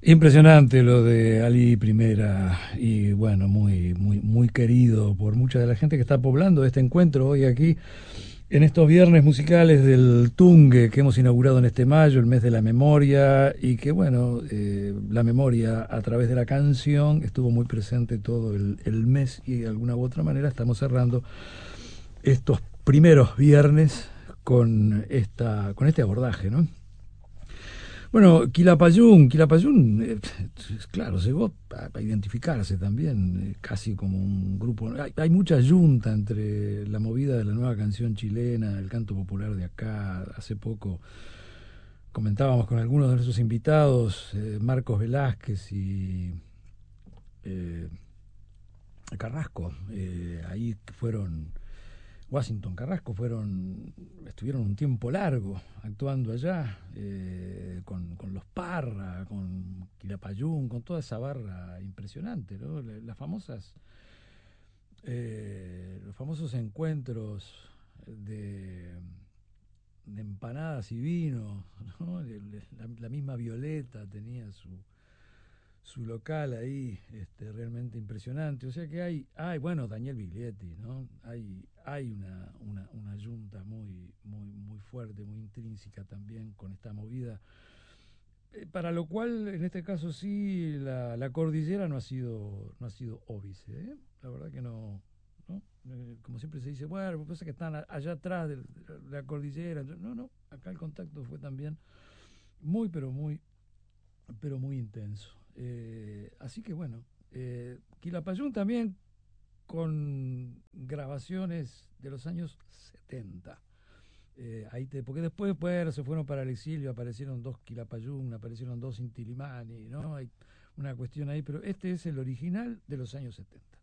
Impresionante lo de Ali Primera y bueno, muy querido por mucha de la gente que está poblando este encuentro hoy aquí en estos viernes musicales del Tungue que hemos inaugurado en este mayo, el mes de la memoria y que bueno, la memoria a través de la canción estuvo muy presente todo el mes y de alguna u otra manera estamos cerrando estos primeros viernes con este abordaje, ¿no? Bueno, Quilapayún, claro, llegó a identificarse también, casi como un grupo. Hay mucha yunta entre la movida de la nueva canción chilena, el canto popular de acá. Hace poco comentábamos con algunos de nuestros invitados, Marcos Velázquez y eh, Carrasco, ahí fueron Washington Carrasco estuvieron un tiempo largo actuando allá, con los Parra, con Quilapayún, con toda esa barra impresionante, ¿no? Las famosas, los famosos encuentros de, de empanadas y vino, ¿no? La misma Violeta tenía su local ahí, realmente impresionante. O sea que bueno, Daniel Biglietti, ¿no? Hay una yunta muy fuerte, muy intrínseca también con esta movida. Para lo cual, en este caso sí, la cordillera no ha sido óbice, ¿eh? La verdad que no. ¿No? Como siempre se dice, bueno, pasa que están allá atrás de la cordillera. No, acá el contacto fue también muy, pero muy intenso. Así que bueno, Quilapayún también con grabaciones de los años 70. Porque después, bueno, se fueron para el exilio, aparecieron dos Quilapayún, aparecieron dos Inti Illimani, ¿no? Hay una cuestión ahí, pero este es el original de los años 70.